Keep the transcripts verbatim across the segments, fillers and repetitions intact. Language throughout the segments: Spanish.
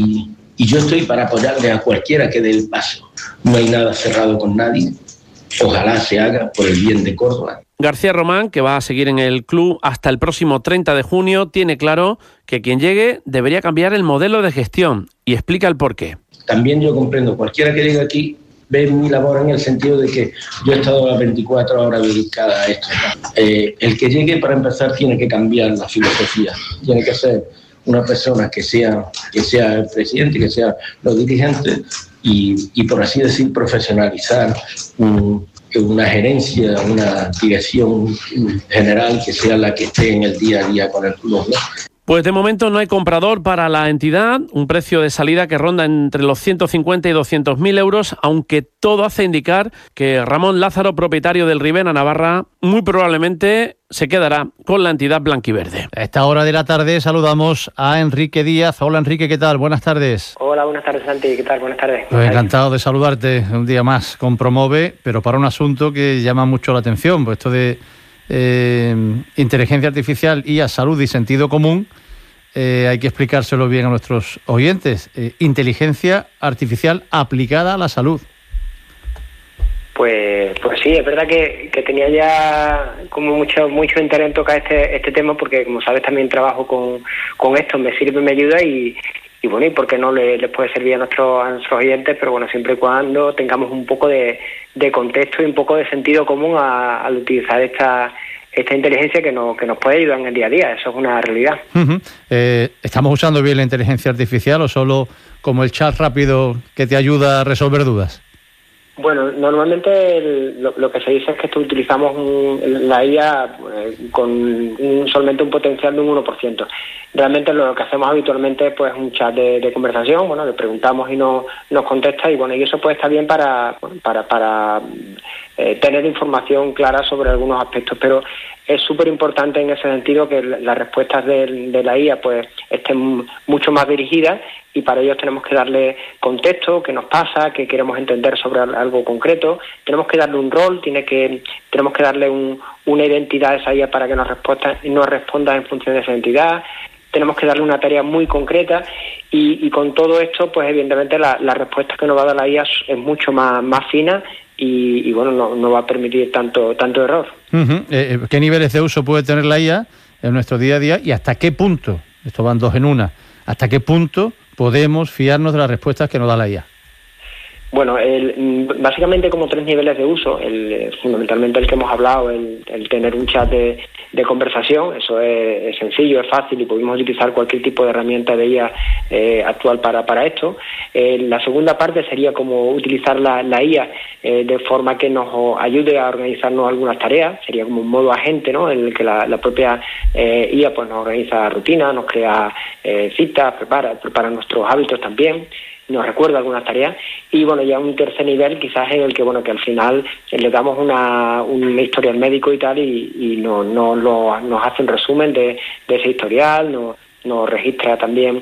y yo estoy para apoyarle a cualquiera que dé el paso. No hay nada cerrado con nadie. Ojalá se haga por el bien de Córdoba. García Román, que va a seguir en el club hasta el próximo treinta de junio, tiene claro que quien llegue debería cambiar el modelo de gestión y explica el porqué. También yo comprendo, cualquiera que llegue aquí ve mi labor en el sentido de que yo he estado las veinticuatro horas dedicada a esto. Eh, el que llegue, para empezar, tiene que cambiar la filosofía, tiene que ser una persona que sea, que sea el presidente, que sea los dirigentes y, y por así decir, profesionalizar un, una gerencia, una dirección general que sea la que esté en el día a día con el club, ¿no? Pues de momento no hay comprador para la entidad, un precio de salida que ronda entre los ciento cincuenta y doscientos mil euros, aunque todo hace indicar que Ramón Lázaro, propietario del Ribena Navarra, muy probablemente se quedará con la entidad blanquiverde. A esta hora de la tarde saludamos a Enrique Díaz. Hola Enrique, ¿qué tal? Buenas tardes. Hola, buenas tardes Santi, ¿qué tal? Buenas tardes. Pues encantado de saludarte un día más con Promove, pero para un asunto que llama mucho la atención, pues esto de eh, inteligencia artificial y a salud y sentido común. Eh, hay que explicárselo bien a nuestros oyentes. Eh, inteligencia artificial aplicada a la salud. Pues, pues sí, es verdad que, que tenía ya como mucho mucho interés en tocar este este tema, porque como sabes también trabajo con, con esto, me sirve, me ayuda y, y bueno, y por qué no le, les puede servir a nuestros, a nuestros oyentes, pero bueno, siempre y cuando tengamos un poco de, de contexto y un poco de sentido común a, al utilizar esta esta inteligencia que nos, que nos puede ayudar en el día a día. Eso es una realidad. Uh-huh. Eh, ¿Estamos usando bien la inteligencia artificial o solo como el chat rápido que te ayuda a resolver dudas? Bueno, normalmente el, lo, lo que se dice es que esto utilizamos un, la I A eh, con un, solamente un potencial de un uno por ciento. Realmente lo que hacemos habitualmente es pues, un chat de, de conversación, bueno, le preguntamos y no, nos contesta, y bueno, y eso puede estar bien para, para, para eh, tener información clara sobre algunos aspectos, pero es súper importante en ese sentido que las respuestas de, de la I A pues estén mucho más dirigidas, y para ello tenemos que darle contexto, qué nos pasa, qué queremos entender sobre algo concreto, tenemos que darle un rol, tiene que tenemos que darle un, una identidad a esa I A para que nos responda, nos responda en función de esa identidad, tenemos que darle una tarea muy concreta, y, y con todo esto pues evidentemente la, la respuesta que nos va a dar la I A es mucho más, más fina y, y bueno, no, no va a permitir tanto, tanto error. Uh-huh. Eh, ¿Qué niveles de uso puede tener la I A en nuestro día a día y hasta qué punto, esto van dos en una, hasta qué punto podemos fiarnos de las respuestas que nos da la I A? Bueno, el, básicamente como tres niveles de uso, el, fundamentalmente el que hemos hablado, el, el tener un chat de, de conversación, eso es, es sencillo, es fácil y podemos utilizar cualquier tipo de herramienta de I A eh, actual para, para esto. Eh, la segunda parte sería como utilizar la, la I A eh, de forma que nos ayude a organizarnos algunas tareas, sería como un modo agente, ¿no?, en el que la, la propia eh, I A pues nos organiza rutinas, nos crea eh, citas, prepara, prepara nuestros hábitos también, nos recuerda algunas tareas, y bueno, ya un tercer nivel quizás en el que bueno que al final le damos una, un historial médico y tal, y, y no, no lo, nos hace un resumen de, de ese historial, no, nos registra también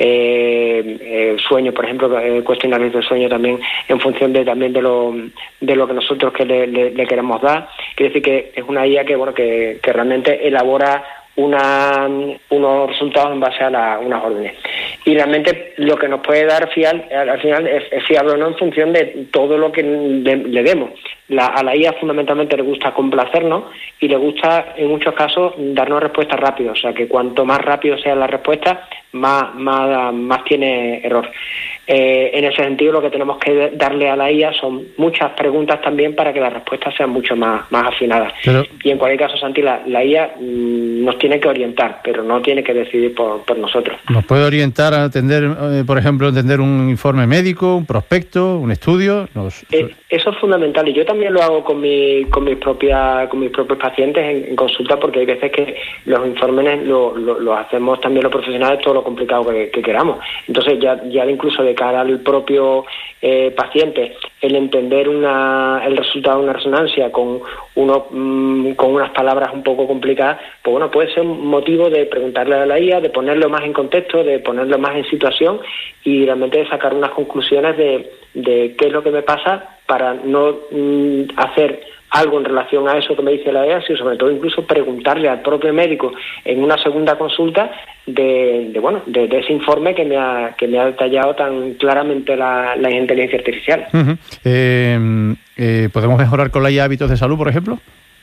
eh, eh, sueño, por ejemplo, eh, cuestionarios de sueño también en función de también de lo de lo que nosotros que le, le, le queremos dar. Quiere decir que es una I A que bueno que, que realmente elabora una, unos resultados en base a la, unas órdenes. Y realmente lo que nos puede dar fial, al final es, es fiable o no en función de todo lo que le, le demos. La, a la I A fundamentalmente le gusta complacernos y le gusta en muchos casos darnos respuestas rápidas. O sea que cuanto más rápido sea la respuesta, más, más, más tiene error. Eh, en ese sentido lo que tenemos que darle a la I A son muchas preguntas también para que las respuestas sean mucho más, más afinadas. Pero... Y en cualquier caso, Santi, la, la I A mmm, nos tiene que orientar, pero no tiene que decidir por, por nosotros. ¿Nos puede orientar a entender, eh, por ejemplo, entender un informe médico, un prospecto, un estudio? Nos... Eh, eso es fundamental, y yo también lo hago con mi, con mis propias, con mis propios pacientes en, en consulta, porque hay veces que los informes lo, lo, lo hacemos también los profesionales todo lo complicado que, que queramos. Entonces ya, ya incluso de cara al propio eh, paciente, el entender una, el resultado de una resonancia con uno, mmm, con unas palabras un poco complicadas, pues bueno, puede ser un motivo de preguntarle a la I A, de ponerlo más en contexto, de ponerlo más en situación y realmente de sacar unas conclusiones de, de qué es lo que me pasa para no mmm, hacer algo en relación a eso que me dice la E A, sino sobre todo incluso preguntarle al propio médico en una segunda consulta de, de bueno, de, de ese informe que me ha que me ha detallado tan claramente la, la inteligencia artificial. Uh-huh. eh, eh, ¿Podemos mejorar con la I A hábitos de salud, por ejemplo?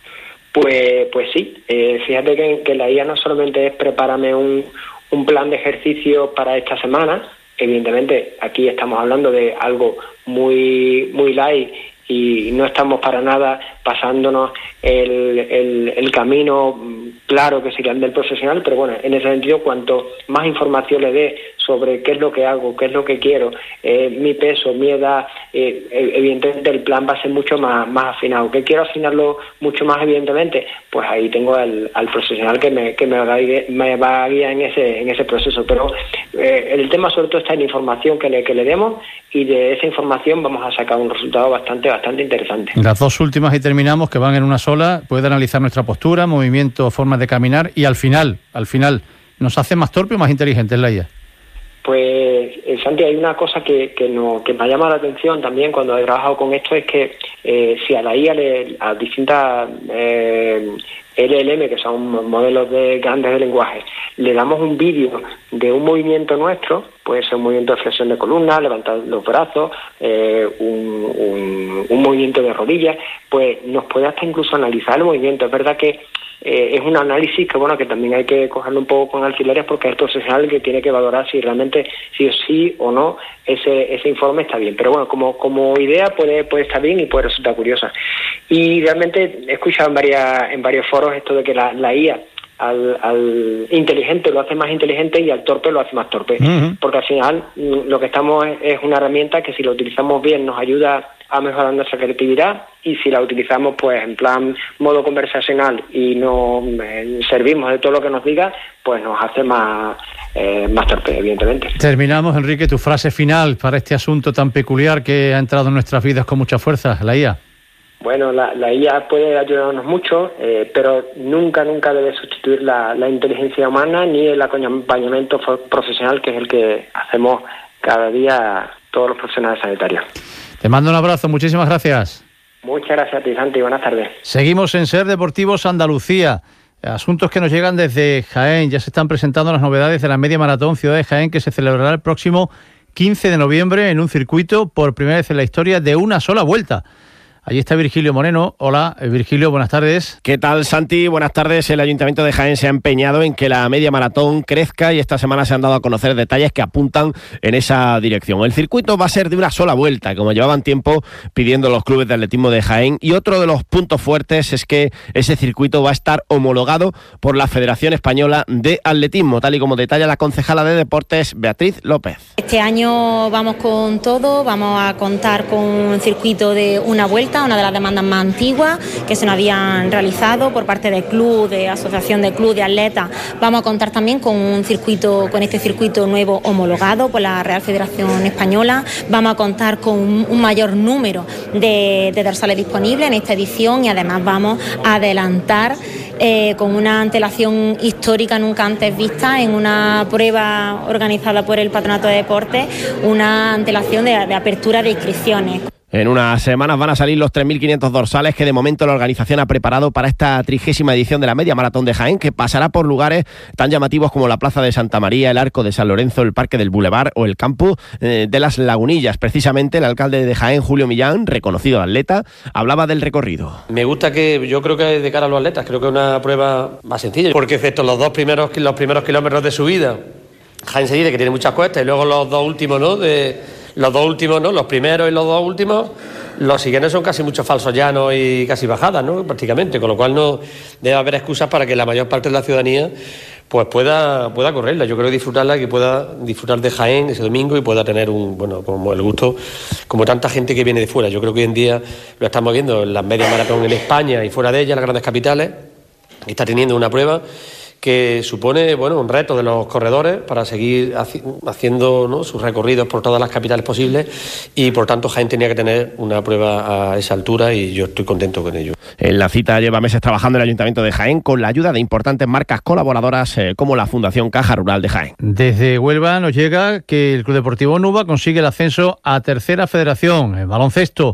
Pues, pues sí. Eh, fíjate que, que la I A no solamente es prepárame un, un plan de ejercicio para esta semana. Evidentemente, aquí estamos hablando de algo muy, muy light y no estamos para nada pasándonos el, el, el camino claro que sería el del profesional, pero bueno, en ese sentido, cuanto más información le dé sobre qué es lo que hago, qué es lo que quiero, eh, mi peso, mi edad, eh, evidentemente el plan va a ser mucho más, más afinado. ¿Qué quiero afinarlo mucho más, evidentemente? Pues ahí tengo al, al profesional que me que me va a guiar, me va a guiar en ese en ese proceso. Pero eh, el tema sobre todo está en la información que le que le demos, y de esa información vamos a sacar un resultado bastante bastante interesante. Las dos últimas y terminamos, que van en una sola, puede analizar nuestra postura, movimiento, formas de caminar, y al final, al final, ¿nos hace más torpe o más inteligentes la I A? Pues, eh, Santi, hay una cosa que que, no, que me ha llamado la atención también cuando he trabajado con esto, es que eh, si a la I A, le, a distintas eh, L L M, que son modelos de grandes de lenguaje, le damos un vídeo de un movimiento nuestro, puede ser un movimiento de flexión de columna, levantar los brazos, eh, un, un, un movimiento de rodillas, pues nos puede hasta incluso analizar el movimiento. Es verdad que Eh, es un análisis que bueno que también hay que cogerlo un poco con alfileres, porque es el profesional que tiene que valorar si realmente sí o sí o no ese ese informe está bien. Pero bueno, como como idea puede puede estar bien y puede resultar curiosa. Y realmente he escuchado en varias en varios foros esto de que la, la I A al, al inteligente lo hace más inteligente y al torpe lo hace más torpe. Uh-huh. Porque al final lo que estamos es, es una herramienta que, si lo utilizamos bien, nos ayuda a mejorar nuestra creatividad, y si la utilizamos pues en plan modo conversacional y nos eh, servimos de todo lo que nos diga, pues nos hace más, eh, más torpe, evidentemente. Terminamos, Enrique, tu frase final para este asunto tan peculiar que ha entrado en nuestras vidas con mucha fuerza, la I A. Bueno, la, la I A puede ayudarnos mucho, eh, pero nunca, nunca debe sustituir la, la inteligencia humana ni el acompañamiento profesional, que es el que hacemos cada día todos los profesionales sanitarios. Te mando un abrazo, muchísimas gracias. Muchas gracias a ti, Santi, buenas tardes. Seguimos en Ser Deportivos Andalucía. Asuntos que nos llegan desde Jaén. Ya se están presentando las novedades de la media maratón Ciudad de Jaén, que se celebrará el próximo quince de noviembre en un circuito por primera vez en la historia de una sola vuelta. Allí está Virgilio Moreno. Hola, Virgilio, buenas tardes. ¿Qué tal, Santi? Buenas tardes. El Ayuntamiento de Jaén se ha empeñado en que la media maratón crezca, y esta semana se han dado a conocer detalles que apuntan en esa dirección. El circuito va a ser de una sola vuelta, como llevaban tiempo pidiendo los clubes de atletismo de Jaén, y otro de los puntos fuertes es que ese circuito va a estar homologado por la Federación Española de Atletismo, tal y como detalla la concejala de Deportes, Beatriz López. Este año vamos con todo, vamos a contar con un circuito de una vuelta, una de las demandas más antiguas que se nos habían realizado por parte del club, de asociación de club de atletas. Vamos a contar también con un circuito, con este circuito nuevo homologado por la Real Federación Española. Vamos a contar con un, un mayor número de, de dorsales disponibles en esta edición, y además vamos a adelantar eh, con una antelación histórica nunca antes vista en una prueba organizada por el Patronato de Deportes, una antelación de, de apertura de inscripciones. En unas semanas van a salir los tres mil quinientos dorsales que de momento la organización ha preparado para esta trigésima edición de la Media Maratón de Jaén, que pasará por lugares tan llamativos como la Plaza de Santa María, el Arco de San Lorenzo, el Parque del Boulevard o el Campo eh, de las Lagunillas. Precisamente el alcalde de Jaén, Julio Millán, reconocido atleta, hablaba del recorrido. Me gusta que, yo creo que de cara a los atletas, creo que es una prueba más sencilla, porque excepto los dos primeros, los primeros kilómetros de subida, Jaén se dice que tiene muchas cuestas, y luego los dos últimos, ¿no?, de... Los dos últimos, ¿no? Los primeros y los dos últimos, los siguientes son casi muchos falsos llanos y casi bajadas, ¿no?, prácticamente, con lo cual no debe haber excusas para que la mayor parte de la ciudadanía pues pueda pueda correrla. Yo creo que disfrutarla, que pueda disfrutar de Jaén ese domingo y pueda tener un, bueno, como el gusto, como tanta gente que viene de fuera. Yo creo que hoy en día lo estamos viendo en las medias maratón en España y fuera de ellas, las grandes capitales, que está teniendo una prueba que supone, bueno, un reto de los corredores para seguir haci- haciendo, ¿no?, sus recorridos por todas las capitales posibles, y por tanto Jaén tenía que tener una prueba a esa altura, y yo estoy contento con ello. En la cita lleva meses trabajando el Ayuntamiento de Jaén con la ayuda de importantes marcas colaboradoras eh, como la Fundación Caja Rural de Jaén. Desde Huelva nos llega que el Club Deportivo Nuba consigue el ascenso a Tercera Federación. En baloncesto,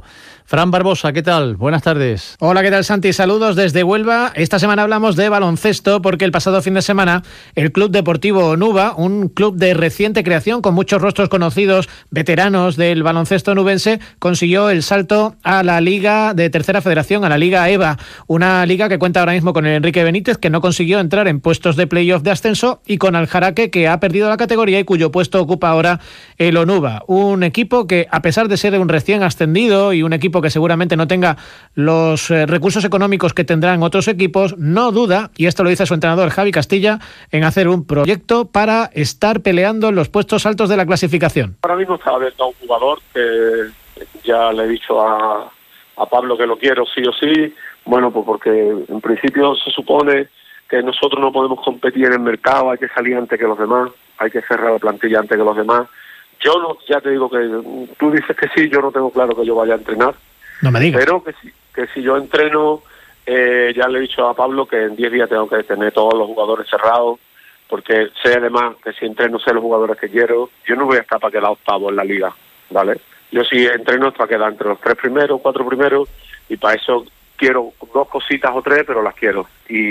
Fran Barbosa, ¿qué tal? Buenas tardes. Hola, ¿qué tal, Santi? Saludos desde Huelva. Esta semana hablamos de baloncesto porque el pasado fin de semana el Club Deportivo Onuba, un club de reciente creación con muchos rostros conocidos, veteranos del baloncesto onubense, consiguió el salto a la Liga de Tercera Federación, a la Liga EVA, una liga que cuenta ahora mismo con el Enrique Benítez, que no consiguió entrar en puestos de playoff de ascenso, y con Aljaraque, que ha perdido la categoría y cuyo puesto ocupa ahora el Onuba. Un equipo que, a pesar de ser un recién ascendido y un equipo que seguramente no tenga los eh, recursos económicos que tendrán otros equipos, no duda, y esto lo dice su entrenador Javi Castilla, en hacer un proyecto para estar peleando en los puestos altos de la clasificación. Ahora mismo está abierto a un jugador que ya le he dicho a, a Pablo que lo quiero sí o sí, bueno, pues porque en principio se supone que nosotros no podemos competir en el mercado, hay que salir antes que los demás, hay que cerrar la plantilla antes que los demás. Yo no, ya te digo que tú dices que sí, yo no tengo claro que yo vaya a entrenar. No me digas. Pero que si, que si yo entreno, eh, ya le he dicho a Pablo que en diez días tengo que tener todos los jugadores cerrados, porque sé además que si entreno sé los jugadores que quiero. Yo no voy a estar para quedar octavo en la liga, ¿vale? Yo sí entreno es para quedar entre los tres primeros, cuatro primeros, y para eso quiero dos cositas o tres, pero las quiero.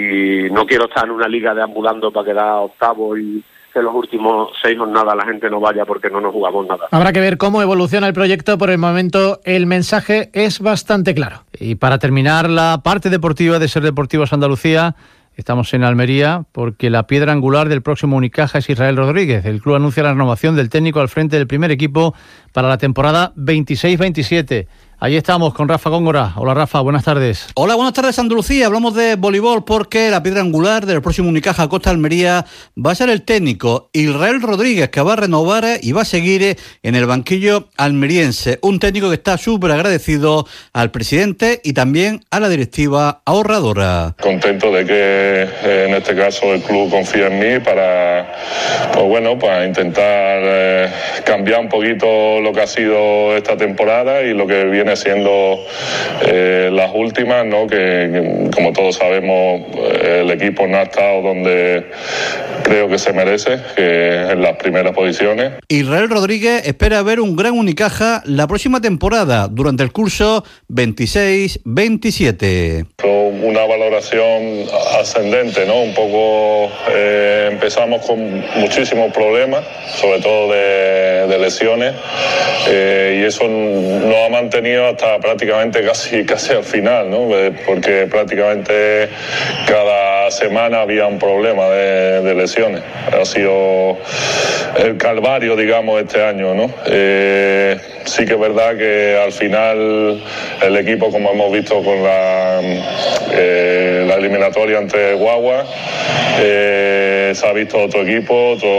Y no quiero estar en una liga deambulando para quedar octavo y que los últimos seis jornadas la gente no vaya porque no nos jugamos nada. Habrá que ver cómo evoluciona el proyecto. Por el momento el mensaje es bastante claro. Y para terminar la parte deportiva de Ser Deportivos Andalucía, estamos en Almería porque la piedra angular del próximo Unicaja es Israel Rodríguez. El club anuncia la renovación del técnico al frente del primer equipo para la temporada veintiséis veintisiete. Ahí estamos con Rafa Góngora. Hola Rafa, buenas tardes. Hola, buenas tardes Andalucía. Hablamos de voleibol porque la piedra angular del próximo Unicaja Costa Almería va a ser el técnico Israel Rodríguez, que va a renovar y va a seguir en el banquillo almeriense. Un técnico que está súper agradecido al presidente y también a la directiva ahorradora. Contento de que en este caso el club confía en mí para, pues bueno, para intentar eh, cambiar un poquito lo que ha sido esta temporada y lo que viene siendo eh, las últimas, ¿no? Que, que como todos sabemos el equipo no ha estado donde creo que se merece, que en las primeras posiciones. Israel Rodríguez espera ver un gran Unicaja la próxima temporada durante el curso veintiséis veintisiete. Una valoración ascendente, ¿no? Un poco eh, empezamos con muchísimos problemas, sobre todo de, de lesiones, eh, y eso nos ha mantenido hasta prácticamente casi casi al final, ¿no? Porque prácticamente cada semana había un problema de, de lesiones. Ha sido el calvario, digamos, este año, ¿no? Eh, sí que es verdad que al final el equipo, como hemos visto con la, eh, la eliminatoria ante Guagua, eh, se ha visto otro equipo, otro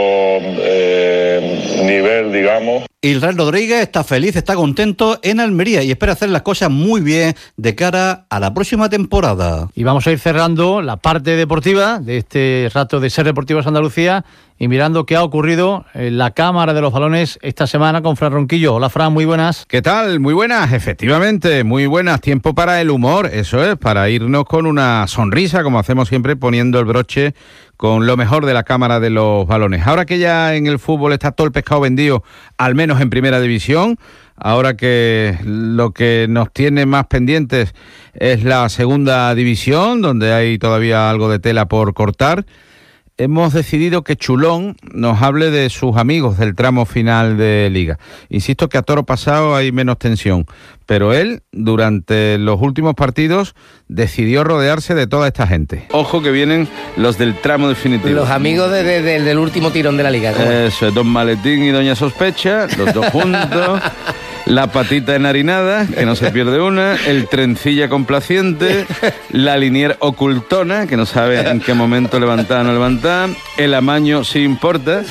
eh, nivel, digamos. Israel Rodríguez está feliz, está contento en Almería y espera hacer las cosas muy bien de cara a la próxima temporada. Y vamos a ir cerrando la parte deportiva de este rato de Ser Deportivos Andalucía y mirando qué ha ocurrido en la Cámara de los Balones esta semana con Fran Ronquillo. Hola Fran, muy buenas. ¿Qué tal? Muy buenas, efectivamente, muy buenas. Tiempo para el humor, eso es, para irnos con una sonrisa, como hacemos siempre, poniendo el broche con lo mejor de la Cámara de los Balones. Ahora que ya en el fútbol está todo el pescado vendido, al menos en Primera División, ahora que lo que nos tiene más pendientes es la Segunda División, donde hay todavía algo de tela por cortar, hemos decidido que Chulón nos hable de sus amigos del tramo final de Liga. Insisto que a toro pasado hay menos tensión, pero él, durante los últimos partidos, decidió rodearse de toda esta gente. Ojo que vienen los del tramo definitivo. Los amigos de, de, de, del último tirón de la Liga. ¿Cómo? Eso es, Don Maletín y Doña Sospecha, los dos juntos. La patita enharinada, que no se pierde una, el trencilla complaciente, la linier ocultona, que no sabe en qué momento levantar o no levantar, el amaño sí importa,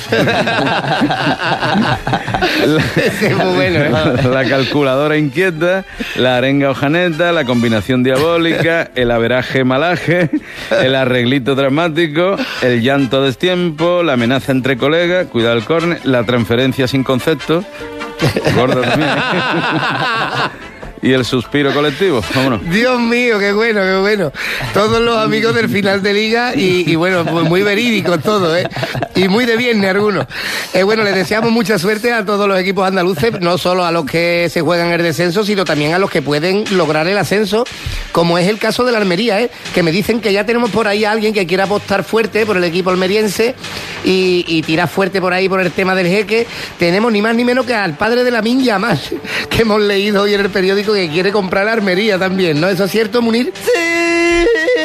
la, es muy bueno, ¿eh? la calculadora inquieta, la arenga hojaneta, la combinación diabólica, el averaje malaje, el arreglito dramático, el llanto a destiempo, la amenaza entre colegas, cuidado el córner, la transferencia sin concepto, gordo también. y el suspiro colectivo. Vámonos. Dios mío, qué bueno, qué bueno. Todos los amigos del final de liga y, y bueno, pues muy verídicos todos, ¿eh? Y muy de viernes algunos. Eh, bueno, les deseamos mucha suerte a todos los equipos andaluces, no solo a los que se juegan el descenso, sino también a los que pueden lograr el ascenso, como es el caso de la Almería, ¿eh? Que me dicen que ya tenemos por ahí a alguien que quiera apostar fuerte por el equipo almeriense y, y tirar fuerte por ahí por el tema del Jeque. Tenemos ni más ni menos que al padre de Lamine Yamal, que hemos leído hoy en el periódico que quiere comprar la Almería también, ¿no? ¿Eso es cierto, Munir? ¡Sí!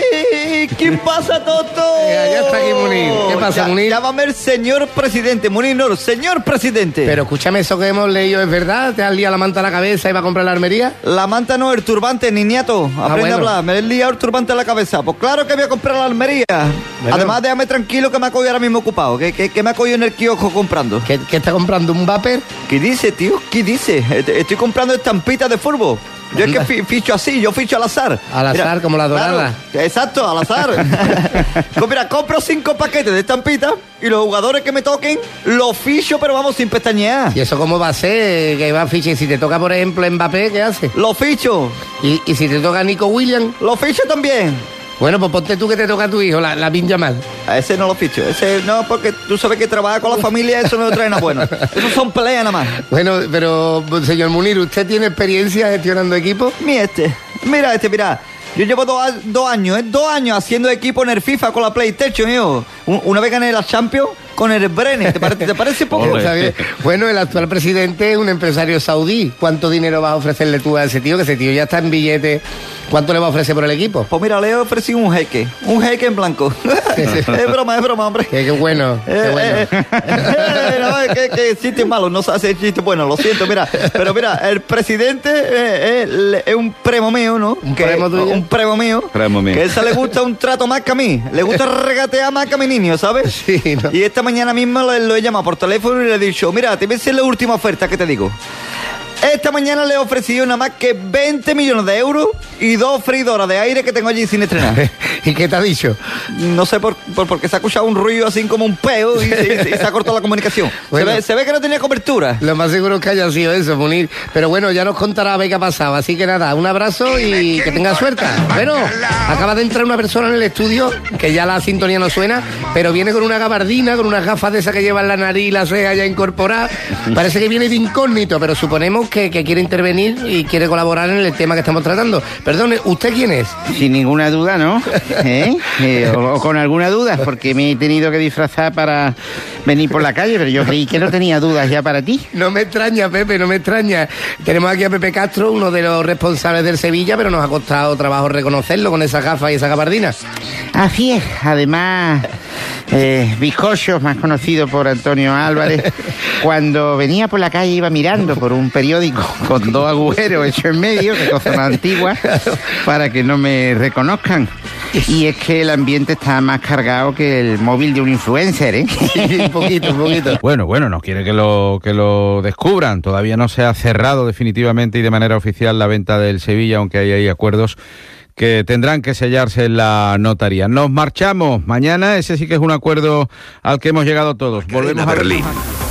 ¿Qué pasa, Toto? Ya, ya está aquí Munir. ¿Qué pasa, ya, Munir? Llámame el señor presidente, Munir no, señor presidente. Pero escúchame, eso que hemos leído es verdad. ¿Te has liado la manta a la cabeza y va a comprar la Almería? La manta no, el turbante, niñato. Aprende Ah, bueno. a hablar, me he liado el turbante a la cabeza. Pues claro que voy a comprar la Almería. Bueno. Además, déjame tranquilo que me ha cogido ahora mismo ocupado. Que, que, que me ha cogido en el kiosco comprando. ¿Qué, qué está comprando? ¿Un vapor? ¿Qué dice, tío? ¿Qué dice? Est- Estoy comprando estampitas de fútbol. Yo es que fi- ficho así, yo ficho al azar. Al azar, como la dorada. Claro, exacto, al azar. Pues mira, compro cinco paquetes de estampitas y los jugadores que me toquen los ficho, pero vamos sin pestañear. ¿Y eso cómo va a ser? Que va a fichar. Si te toca, por ejemplo, Mbappé, ¿qué hace? Los ficho. ¿Y, y si te toca Nico Williams? Los ficho también. Bueno, pues ponte tú que te toca a tu hijo, la, la Lamine Yamal. A ese no lo ficho. Ese no, porque tú sabes que trabajar con la familia, eso no trae nada bueno. Eso son peleas nada más. Bueno, pero, señor Munir, ¿usted tiene experiencia gestionando equipos? Mira este. Mira este, mira. Yo llevo dos, dos años, ¿eh? Dos años haciendo equipo en el FIFA con la PlayStation, hijo. Un- Una vez gané la Champions con el Brenner. ¿Te, pare- te parece poco? Está bien. Bueno, el actual presidente es un empresario saudí. ¿Cuánto dinero vas a ofrecerle tú a ese tío? Que ese tío ya está en billete. ¿Cuánto le va a ofrecer por el equipo? Pues mira, le he ofrecido un jeque. Un jeque en blanco. Es broma, es broma, hombre. Qué, qué bueno, qué Eh, bueno. eh, eh, no, es que, que chiste malo, no se hace chiste bueno, lo siento, mira. Pero mira, el presidente eh, eh, le- es un primo mío, ¿no? ¿Un Que- primo tuyo? Un primo mío. Primo mío. Que a ese le gusta un trato más que a mí. Le gusta regatear más que a mi niño, ¿sabes? Sí, ¿no? Y esta mañana mismo lo, lo he llamado por teléfono y le he dicho, mira, te voy a decir la última oferta que te digo. Esta mañana le he ofrecido nada más que veinte millones de euros y dos freidoras de aire que tengo allí sin estrenar. ¿Y qué te ha dicho? No sé por, por porque se ha escuchado un ruido así como un peo y se, y se ha cortado la comunicación. Bueno. se, ve, se ve que no tenía cobertura. Lo más seguro es que haya sido eso, Munir. Pero bueno, ya nos contará a ver qué ha pasado. Así que nada, un abrazo y que tenga suerte. Bueno, acaba de entrar una persona en el estudio, que ya la sintonía no suena, pero viene con una gabardina, con unas gafas de esas que llevan la nariz y la ceja ya incorporada. Parece que viene de incógnito, pero suponemos que, que quiere intervenir y quiere colaborar en el tema que estamos tratando. Perdone, ¿usted quién es? Sin ninguna duda, ¿no? ¿Eh? Eh, o, o con alguna duda, porque me he tenido que disfrazar para venir por la calle, pero yo creí que no tenía dudas ya para ti. No me extraña, Pepe, no me extraña. Tenemos aquí a Pepe Castro, uno de los responsables del Sevilla, pero nos ha costado trabajo reconocerlo con esa gafa y esa gabardina. Así es, además, eh, Bizcocho, más conocido por Antonio Álvarez, cuando venía por la calle iba mirando por un periódico con dos agujeros hechos en medio, que cosa más antigua, para que no me reconozcan. Y es que el ambiente está más cargado que el móvil de un influencer, ¿eh? un poquito, un poquito. Bueno, bueno, no quiere que lo, que lo descubran. Todavía no se ha cerrado definitivamente y de manera oficial la venta del Sevilla, aunque hay ahí acuerdos que tendrán que sellarse en la notaría. Nos marchamos. Mañana ese sí que es un acuerdo al que hemos llegado todos. Volvemos a Berlín.